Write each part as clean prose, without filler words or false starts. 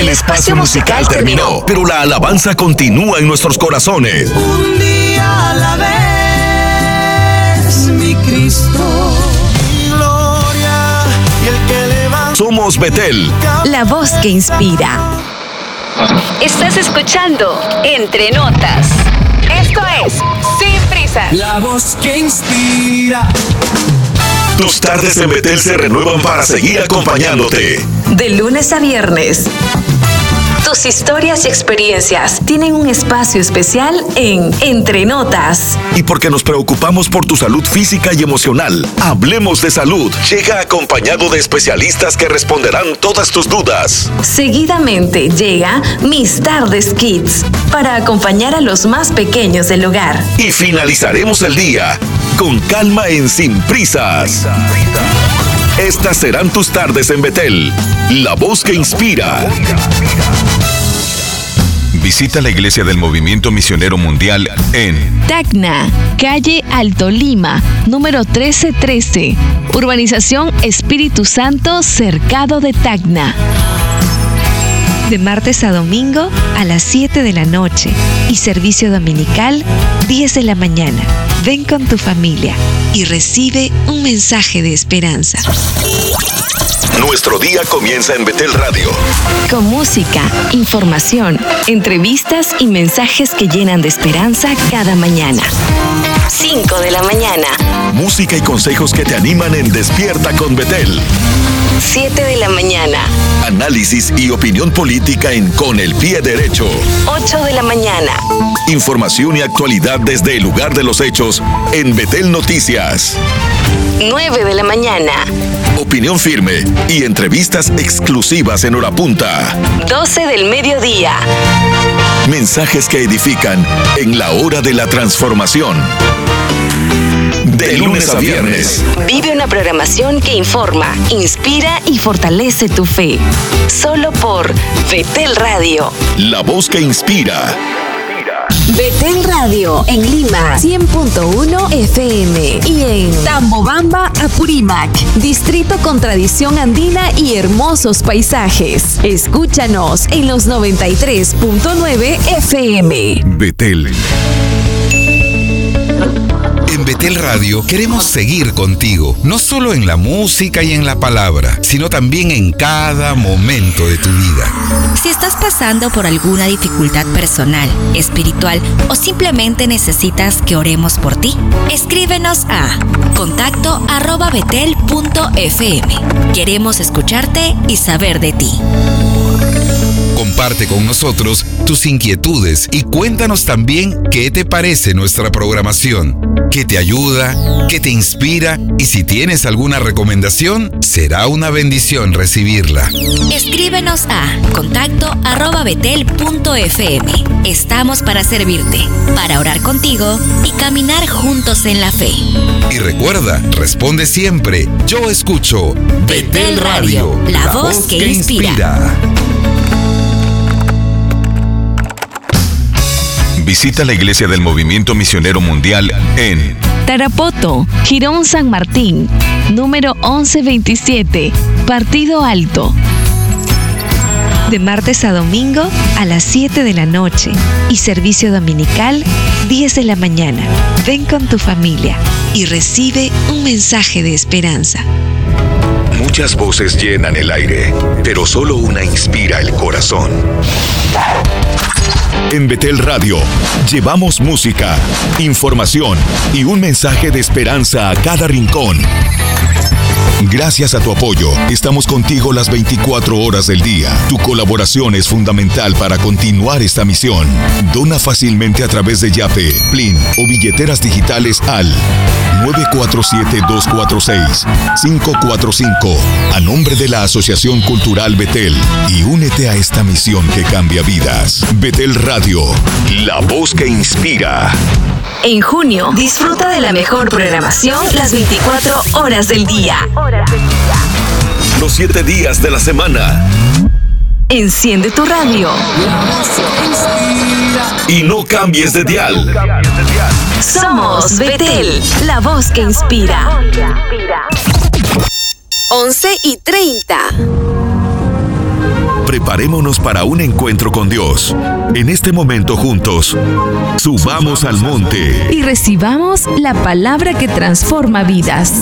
El espacio musical terminó, pero la alabanza continúa en nuestros corazones. Un día a la vez, mi Cristo. Gloria y el que levanta. Somos Betel, la voz que inspira. Estás escuchando Entre Notas. Esto es Sin Prisas. La voz que inspira. Tus tardes en Betel se renuevan para seguir acompañándote. De lunes a viernes. Tus historias y experiencias tienen un espacio especial en Entre Notas. Y porque nos preocupamos por tu salud física y emocional, Hablemos de Salud llega acompañado de especialistas que responderán todas tus dudas. Seguidamente llega Mis Tardes Kids para acompañar a los más pequeños del hogar. Y finalizaremos el día con calma en Sin Prisas. Estas serán tus tardes en Betel, la voz que inspira. Visita la iglesia del Movimiento Misionero Mundial en Tacna, calle Alto Lima, número 1313, urbanización Espíritu Santo, Cercado de Tacna. De martes a domingo a las 7 de la noche y servicio dominical 10 de la mañana. Ven con tu familia y recibe un mensaje de esperanza. Nuestro día comienza en Betel Radio. Con música, información, entrevistas y mensajes que llenan de esperanza cada mañana. 5 de la mañana. Música y consejos que te animan en Despierta con Betel. 7 de la mañana. Análisis y opinión política en Con el Pie Derecho. 8 de la mañana. Información y actualidad desde el lugar de los hechos en Betel Noticias. 9 de la mañana. Opinión firme y entrevistas exclusivas en hora punta. 12 del mediodía. Mensajes que edifican en la hora de la transformación. De lunes a viernes. Vive una programación que informa, inspira y fortalece tu fe. Solo por Betel Radio. La voz que inspira. Betel Radio en Lima 100.1 FM y en Tambobamba, Apurímac, distrito con tradición andina y hermosos paisajes. Escúchanos en los 93.9 FM. Betel. En Betel Radio queremos seguir contigo, no solo en la música y en la palabra, sino también en cada momento de tu vida. Si estás pasando por alguna dificultad personal, espiritual o simplemente necesitas que oremos por ti, escríbenos a contacto@betel.fm. Queremos escucharte y saber de ti. Comparte con nosotros tus inquietudes y cuéntanos también qué te parece nuestra programación, qué te ayuda, qué te inspira y si tienes alguna recomendación, será una bendición recibirla. Escríbenos a contacto@betel.fm. Estamos para servirte, para orar contigo y caminar juntos en la fe. Y recuerda, responde siempre, yo escucho Betel Radio, la voz que inspira. Visita la iglesia del Movimiento Misionero Mundial en Tarapoto, Girón San Martín, número 1127, Partido Alto. De martes a domingo a las 7 de la noche y servicio dominical 10 de la mañana. Ven con tu familia y recibe un mensaje de esperanza. Muchas voces llenan el aire, pero solo una inspira el corazón. En Betel Radio, llevamos música, información y un mensaje de esperanza a cada rincón. Gracias a tu apoyo, estamos contigo las 24 horas del día. Tu colaboración es fundamental para continuar esta misión. Dona fácilmente a través de Yape, Plin o billeteras digitales al 947-246-545 a nombre de la Asociación Cultural Betel y únete a esta misión que cambia vidas. Betel Radio, la voz que inspira. En junio, disfruta de la mejor programación las 24 horas del día. Los 7 días de la semana. Enciende tu radio. Y no cambies de dial. Somos Betel, la voz que inspira. 11:30. Preparémonos para un encuentro con Dios. En este momento juntos, subamos al monte y recibamos la palabra que transforma vidas.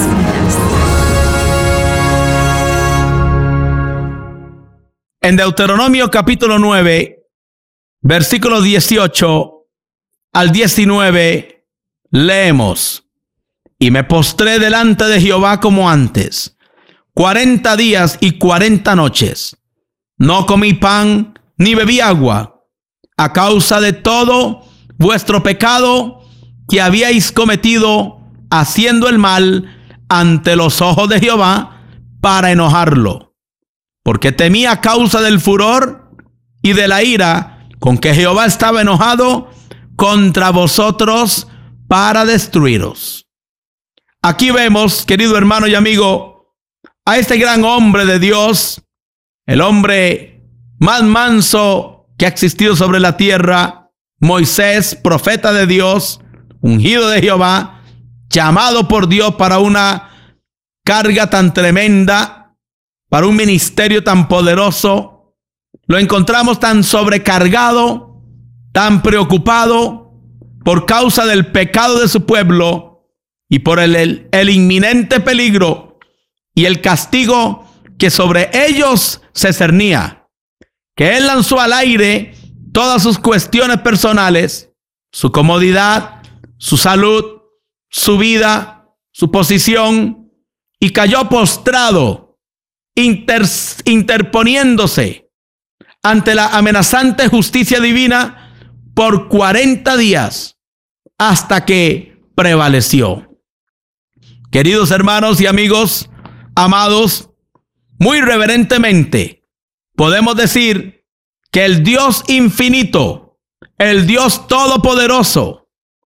En Deuteronomio capítulo 9, versículos 18 al 19, leemos: Y me postré delante de Jehová como antes, 40 días y 40 noches. No comí pan ni bebí agua, a causa de todo vuestro pecado que habíais cometido haciendo el mal ante los ojos de Jehová, para enojarlo. Porque temí a causa del furor y de la ira con que Jehová estaba enojado contra vosotros para destruiros. Aquí vemos, querido hermano y amigo, a este gran hombre de Dios, el hombre más manso que ha existido sobre la tierra, Moisés, profeta de Dios, ungido de Jehová, llamado por Dios para una carga tan tremenda, para un ministerio tan poderoso. Lo encontramos tan sobrecargado, tan preocupado por causa del pecado de su pueblo y por el inminente peligro y el castigo que sobre ellos se cernía, que él lanzó al aire todas sus cuestiones personales, su comodidad, su salud, su vida, su posición, y cayó postrado, interponiéndose ante la amenazante justicia divina por 40 días hasta que prevaleció. Queridos hermanos y amigos, amados, muy reverentemente podemos decir que el Dios infinito, el Dios todopoderoso,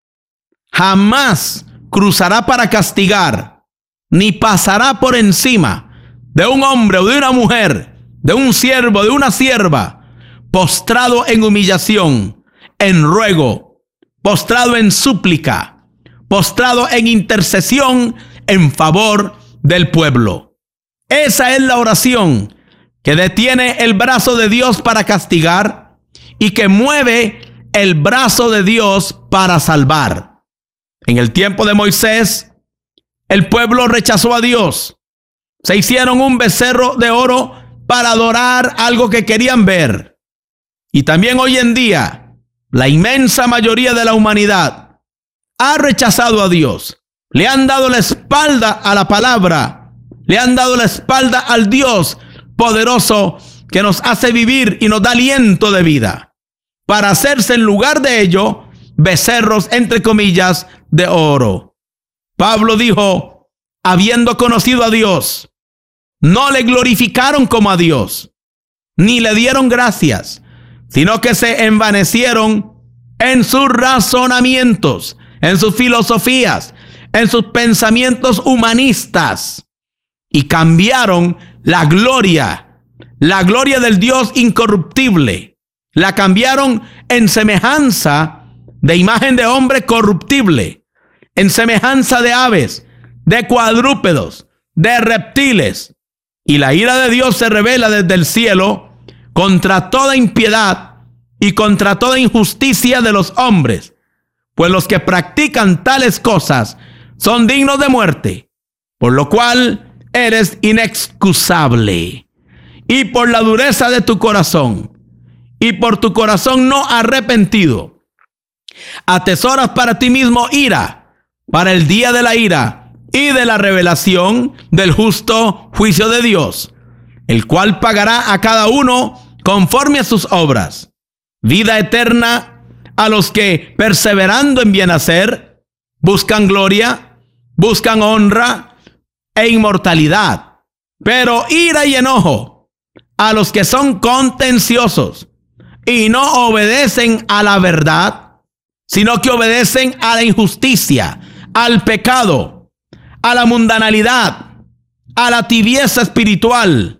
jamás cruzará para castigar, ni pasará por encima de un hombre o de una mujer, de un siervo, de una sierva, postrado en humillación, en ruego, postrado en súplica, postrado en intercesión en favor del pueblo. Esa es la oración que detiene el brazo de Dios para castigar y que mueve el brazo de Dios para salvar. En el tiempo de Moisés, el pueblo rechazó a Dios. Se hicieron un becerro de oro para adorar algo que querían ver. Y también hoy en día, la inmensa mayoría de la humanidad ha rechazado a Dios. Le han dado la espalda a la palabra. Le han dado la espalda al Dios poderoso que nos hace vivir y nos da aliento de vida, para hacerse en lugar de ello becerros, entre comillas, de oro. Pablo dijo, habiendo conocido a Dios, no le glorificaron como a Dios, ni le dieron gracias, sino que se envanecieron en sus razonamientos, en sus filosofías, en sus pensamientos humanistas, y cambiaron la gloria del Dios incorruptible, la cambiaron en semejanza de imagen de hombre corruptible, en semejanza de aves, de cuadrúpedos, de reptiles. Y la ira de Dios se revela desde el cielo contra toda impiedad y contra toda injusticia de los hombres, pues los que practican tales cosas son dignos de muerte, por lo cual eres inexcusable. Y por la dureza de tu corazón, y por tu corazón no arrepentido, atesoras para ti mismo ira, para el día de la ira y de la revelación del justo juicio de Dios, el cual pagará a cada uno conforme a sus obras. Vida eterna a los que, perseverando en bien hacer, buscan gloria, buscan honra e inmortalidad. Pero ira y enojo a los que son contenciosos y no obedecen a la verdad, sino que obedecen a la injusticia, al pecado, a la mundanalidad, a la tibieza espiritual.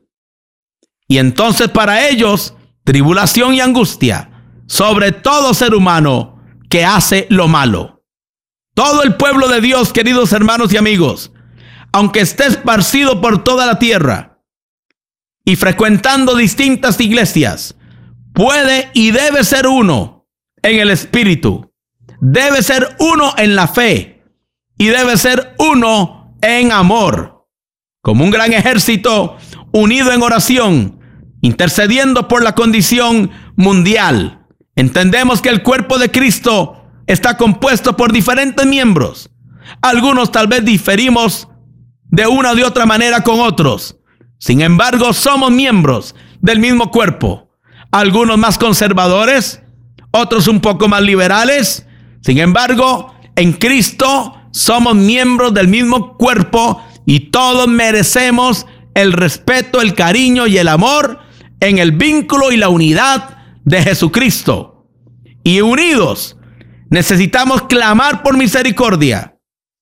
Y entonces para ellos, tribulación y angustia sobre todo ser humano que hace lo malo. Todo el pueblo de Dios, queridos hermanos y amigos, aunque esté esparcido por toda la tierra, y frecuentando distintas iglesias, puede y debe ser uno en el espíritu, debe ser uno en la fe y debe ser uno en amor, como un gran ejército unido en oración, intercediendo por la condición mundial. Entendemos que el cuerpo de Cristo está compuesto por diferentes miembros. Algunos tal vez diferimos de una o de otra manera con otros. Sin embargo, somos miembros del mismo cuerpo. Algunos más conservadores, otros un poco más liberales. Sin embargo, en Cristo somos miembros del mismo cuerpo y todos merecemos el respeto, el cariño y el amor en el vínculo y la unidad de Jesucristo. Y unidos, necesitamos clamar por misericordia,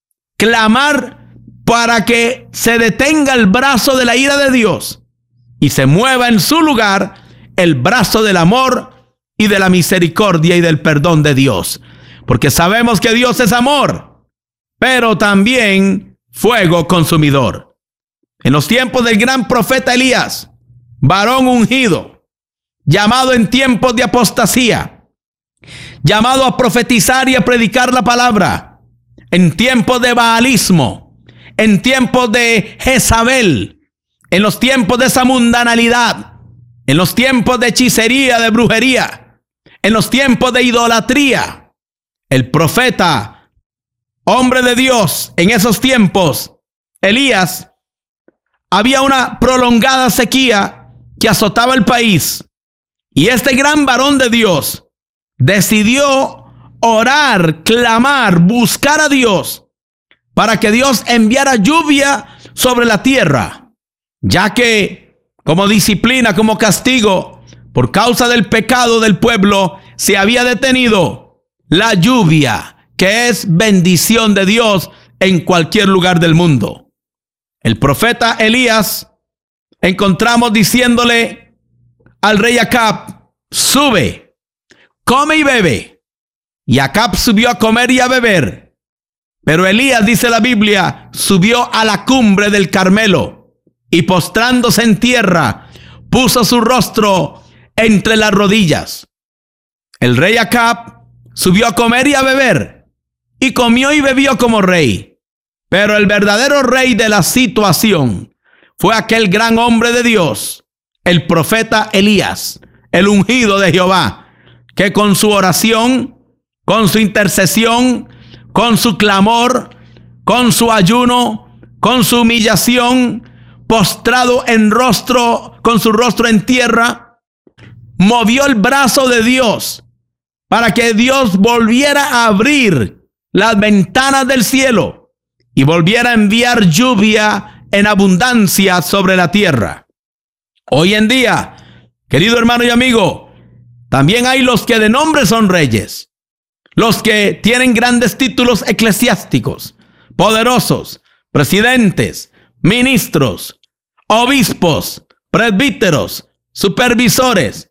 clamar para que se detenga el brazo de la ira de Dios y se mueva en su lugar el brazo del amor y de la misericordia y del perdón de Dios. Porque sabemos que Dios es amor, pero también fuego consumidor. En los tiempos del gran profeta Elías, varón ungido, llamado en tiempos de apostasía, llamado a profetizar y a predicar la palabra, en tiempos de baalismo, en tiempos de Jezabel, en los tiempos de esa mundanalidad, en los tiempos de hechicería, de brujería, en los tiempos de idolatría. El profeta, hombre de Dios, en esos tiempos, Elías, había una prolongada sequía que azotaba el país. Y este gran varón de Dios decidió orar, clamar, buscar a Dios para que Dios enviara lluvia sobre la tierra, ya que como disciplina, como castigo, por causa del pecado del pueblo, se había detenido la lluvia, que es bendición de Dios en cualquier lugar del mundo. El profeta Elías encontramos diciéndole al rey Acab: sube, come y bebe. Y Acab subió a comer y a beber. Pero Elías, dice la Biblia, subió a la cumbre del Carmelo y postrándose en tierra, puso su rostro entre las rodillas. El rey Acab subió a comer y a beber, y comió y bebió como rey. Pero el verdadero rey de la situación fue aquel gran hombre de Dios, el profeta Elías, el ungido de Jehová, que con su oración, con su intercesión, con su clamor, con su ayuno, con su humillación, postrado en rostro, con su rostro en tierra, movió el brazo de Dios para que Dios volviera a abrir las ventanas del cielo y volviera a enviar lluvia en abundancia sobre la tierra. Hoy en día, querido hermano y amigo, también hay los que de nombre son reyes, los que tienen grandes títulos eclesiásticos, poderosos, presidentes, ministros, obispos, presbíteros, supervisores,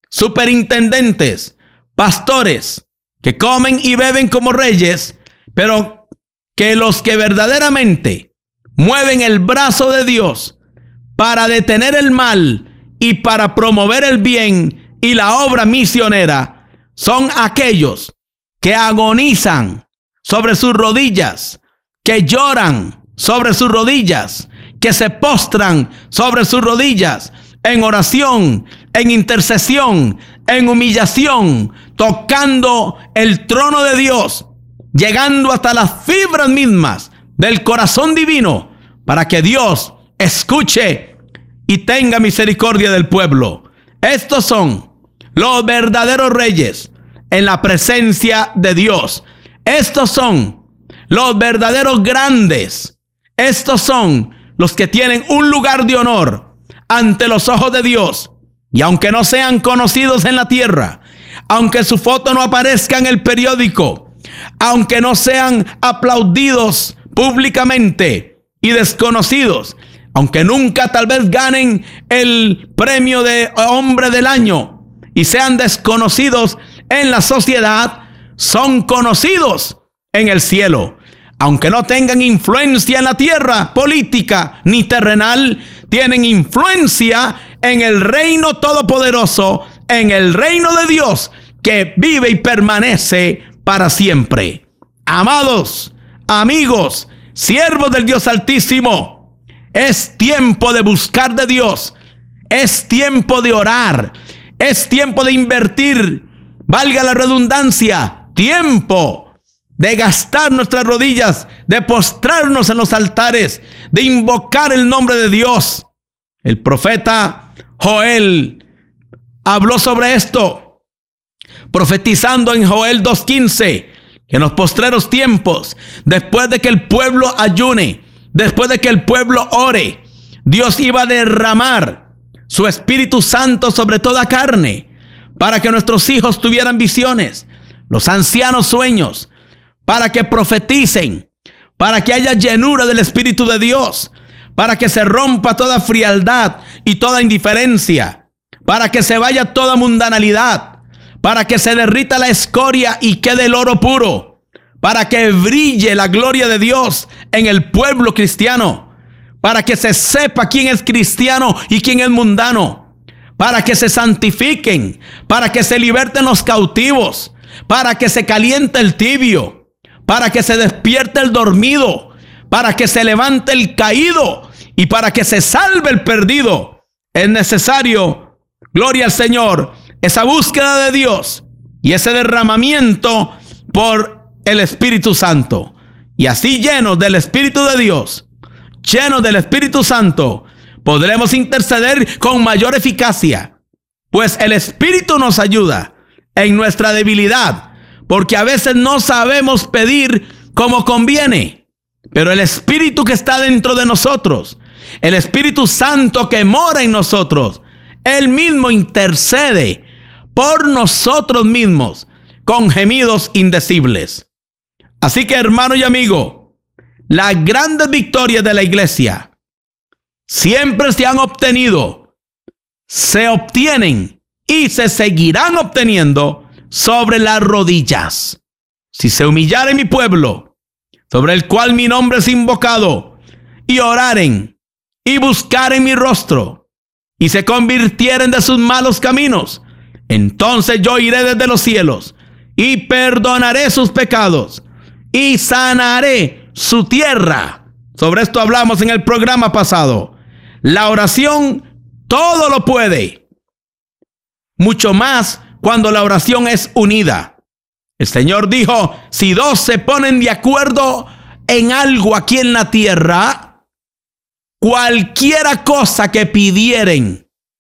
superintendentes, pastores, que comen y beben como reyes, pero que los que verdaderamente mueven el brazo de Dios para detener el mal y para promover el bien y la obra misionera son aquellos que agonizan sobre sus rodillas, que lloran sobre sus rodillas, que se postran sobre sus rodillas en oración, en intercesión, en humillación, tocando el trono de Dios, llegando hasta las fibras mismas del corazón divino, para que Dios escuche y tenga misericordia del pueblo. Estos son los verdaderos reyes en la presencia de Dios. Estos son los verdaderos grandes. Estos son los que tienen un lugar de honor ante los ojos de Dios. Y aunque no sean conocidos en la tierra, aunque su foto no aparezca en el periódico, aunque no sean aplaudidos públicamente y desconocidos, aunque nunca tal vez ganen el premio de hombre del año y sean desconocidos en la sociedad, son conocidos en el cielo. Aunque no tengan influencia en la tierra política ni terrenal, tienen influencia en el reino todopoderoso, en el reino de Dios que vive y permanece para siempre. Amados, amigos, siervos del Dios Altísimo, es tiempo de buscar de Dios, es tiempo de orar, es tiempo de invertir, valga la redundancia, tiempo de gastar nuestras rodillas, de postrarnos en los altares, de invocar el nombre de Dios. El profeta Joel habló sobre esto, profetizando en Joel 2:15, que en los postreros tiempos, después de que el pueblo ayune, después de que el pueblo ore, Dios iba a derramar su Espíritu Santo sobre toda carne, para que nuestros hijos tuvieran visiones, los ancianos sueños, para que profeticen, para que haya llenura del Espíritu de Dios, para que se rompa toda frialdad y toda indiferencia, para que se vaya toda mundanalidad, para que se derrita la escoria y quede el oro puro, para que brille la gloria de Dios en el pueblo cristiano, para que se sepa quién es cristiano y quién es mundano, para que se santifiquen, para que se liberten los cautivos, para que se caliente el tibio, para que se despierte el dormido, para que se levante el caído y para que se salve el perdido. Es necesario, gloria al Señor, esa búsqueda de Dios y ese derramamiento por el Espíritu Santo. Y así, llenos del Espíritu de Dios, llenos del Espíritu Santo, podremos interceder con mayor eficacia, pues el Espíritu nos ayuda en nuestra debilidad, porque a veces no sabemos pedir como conviene, pero el Espíritu que está dentro de nosotros, el Espíritu Santo que mora en nosotros, Él mismo intercede por nosotros mismos con gemidos indecibles. Así que, hermano y amigo, las grandes victorias de la iglesia siempre se han obtenido, se obtienen y se seguirán obteniendo sobre las rodillas. Si se humillare mi pueblo, sobre el cual mi nombre es invocado, y oraren y buscaren mi rostro, y se convirtieren de sus malos caminos, entonces yo iré desde los cielos y perdonaré sus pecados y sanaré su tierra. Sobre esto hablamos en el programa pasado. La oración todo lo puede, mucho más cuando la oración es unida. El Señor dijo, si dos se ponen de acuerdo en algo aquí en la tierra, cualquiera cosa que pidieren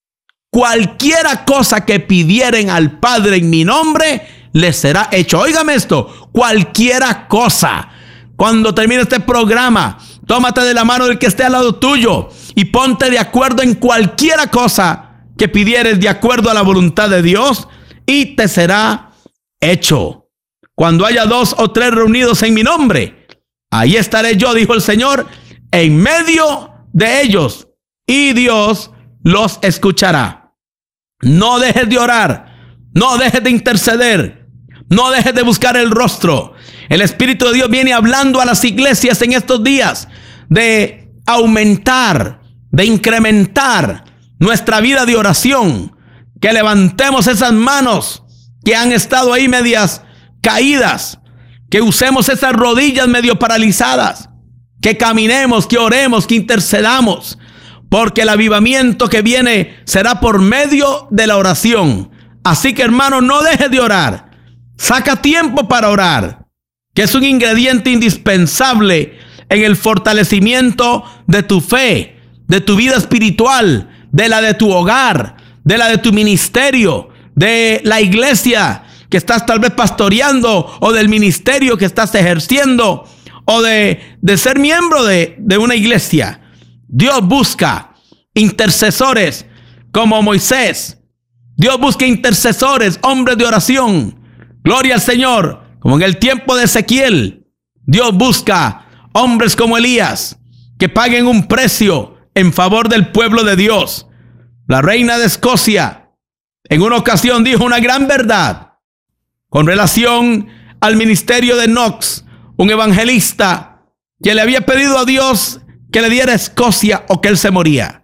al Padre en mi nombre, les será hecho. Óigame esto, cualquiera cosa. Cuando termine este programa, tómate de la mano del que esté al lado tuyo y ponte de acuerdo en cualquiera cosa que pidieres de acuerdo a la voluntad de Dios, y te será hecho. Cuando haya 2 o 3 reunidos en mi nombre, ahí estaré yo, dijo el Señor, en medio de ellos, y Dios los escuchará. No dejes de orar, no dejes de interceder, no dejes de buscar el rostro. El Espíritu de Dios viene hablando a las iglesias en estos días de aumentar, de incrementar nuestra vida de oración, que levantemos esas manos que han estado ahí medias caídas, que usemos esas rodillas medio paralizadas, que caminemos, que oremos, que intercedamos, porque el avivamiento que viene será por medio de la oración. Así que, hermano, no dejes de orar. Saca tiempo para orar, que es un ingrediente indispensable en el fortalecimiento de tu fe, de tu vida espiritual, de la de tu hogar, de la de tu ministerio, de la iglesia que estás tal vez pastoreando, o del ministerio que estás ejerciendo, o de ser miembro de una iglesia. Dios busca intercesores como Moisés. Dios busca intercesores, hombres de oración. Gloria al Señor. Como en el tiempo de Ezequiel, Dios busca hombres como Elías, que paguen un precio en favor del pueblo de Dios. La reina de Escocia en una ocasión dijo una gran verdad con relación al ministerio de Knox, un evangelista que le había pedido a Dios que le diera Escocia o que él se moría.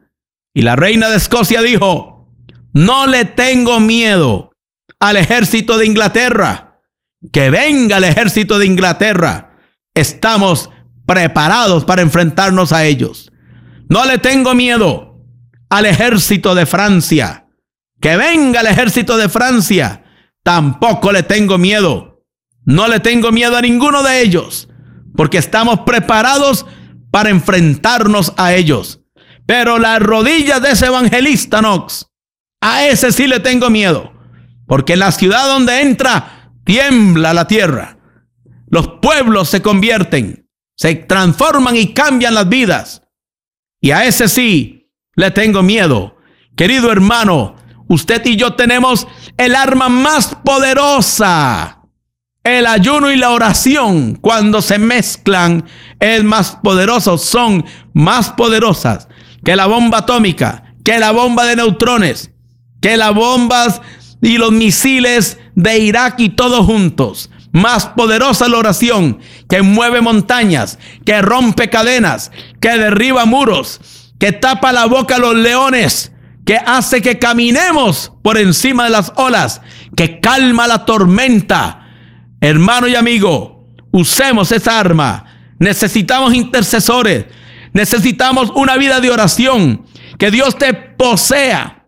Y la reina de Escocia dijo: no le tengo miedo al ejército de Inglaterra. Que venga el ejército de Inglaterra. Estamos preparados para enfrentarnos a ellos. No le tengo miedo al ejército de Francia. Que venga el ejército de Francia. Tampoco le tengo miedo. No le tengo miedo a ninguno de ellos, porque estamos preparados para enfrentarnos a ellos. Pero las rodillas de ese evangelista Knox, a ese sí le tengo miedo, porque en la ciudad donde entra tiembla la tierra. Los pueblos se convierten, se transforman y cambian las vidas. Y a ese sí le tengo miedo. Querido hermano, usted y yo tenemos el arma más poderosa. El ayuno y la oración, cuando se mezclan, es más poderoso. Son más poderosas que la bomba atómica, que la bomba de neutrones, que las bombas y los misiles de Irak y todos juntos. Más poderosa la oración, que mueve montañas, que rompe cadenas, que derriba muros, que tapa la boca a los leones, que hace que caminemos por encima de las olas, que calma la tormenta. Hermano y amigo, usemos esa arma. Necesitamos intercesores. Necesitamos una vida de oración. Que Dios te posea.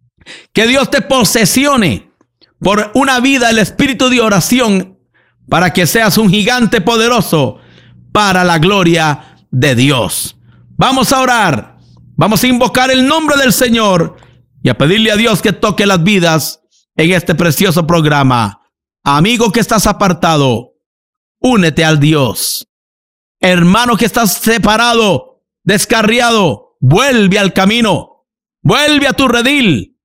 Que Dios te posesione por una vida del espíritu de oración, para que seas un gigante poderoso para la gloria de Dios. Vamos a orar. Vamos a invocar el nombre del Señor y a pedirle a Dios que toque las vidas en este precioso programa. Amigo que estás apartado, únete al Dios. Hermano que estás separado, descarriado, vuelve al camino. Vuelve a tu redil.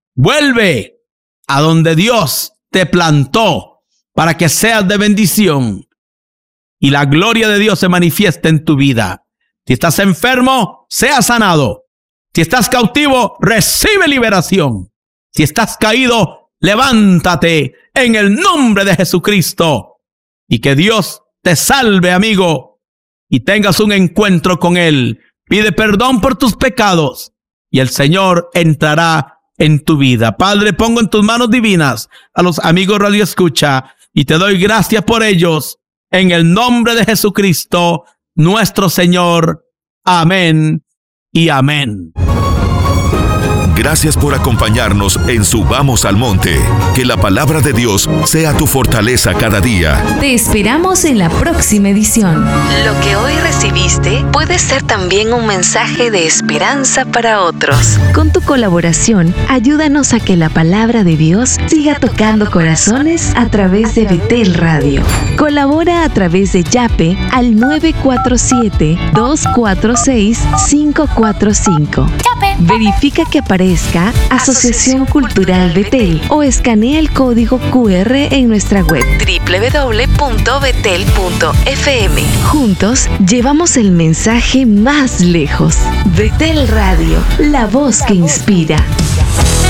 Vuelve a donde Dios te plantó para que seas de bendición y la gloria de Dios se manifieste en tu vida. Si estás enfermo, sea sanado. Si estás cautivo, recibe liberación. Si estás caído, levántate en el nombre de Jesucristo. Y que Dios te salve, amigo, y tengas un encuentro con Él. Pide perdón por tus pecados y el Señor entrará en tu vida. Padre, pongo en tus manos divinas a los amigos Radio Escucha y te doy gracias por ellos. En el nombre de Jesucristo, nuestro Señor. Amén y amén. Gracias por acompañarnos en Subamos al Monte. Que la palabra de Dios sea tu fortaleza cada día. Te esperamos en la próxima edición. Lo que hoy recibiste puede ser también un mensaje de esperanza para otros. Con tu colaboración, ayúdanos a que la palabra de Dios siga tocando corazones a través de Betel Radio. Colabora a través de Yape al 947-246-545. Verifica que aparezca Asociación Cultural Betel o escanea el código QR en nuestra web www.betel.fm. Juntos llevamos el mensaje más lejos. Betel Radio, la voz que inspira.